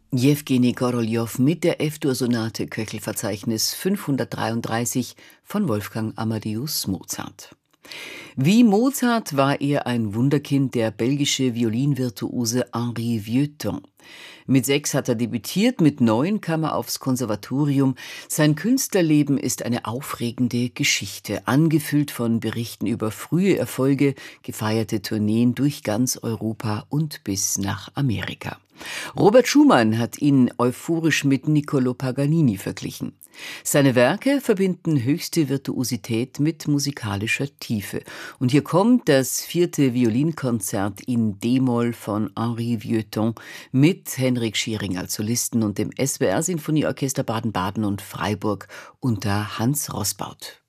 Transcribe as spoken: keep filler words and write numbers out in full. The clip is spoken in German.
Jewgeni Koroljow mit der F-Dur-Sonate Köchelverzeichnis fünfhundertdreiunddreißig von Wolfgang Amadeus Mozart. Wie Mozart war er ein Wunderkind, der belgische Violinvirtuose Henri Vieuxtemps. Mit sechs hat er debütiert, mit neun kam er aufs Konservatorium. Sein Künstlerleben ist eine aufregende Geschichte, angefüllt von Berichten über frühe Erfolge, gefeierte Tourneen durch ganz Europa und bis nach Amerika. Robert Schumann hat ihn euphorisch mit Niccolò Paganini verglichen. Seine Werke verbinden höchste Virtuosität mit musikalischer Tiefe. Und hier kommt das vierte Violinkonzert in D-Moll von Henri Vieuxtemps mit Henrik Schiering als Solisten und dem S W R Sinfonieorchester Baden-Baden und Freiburg unter Hans Roßbaut.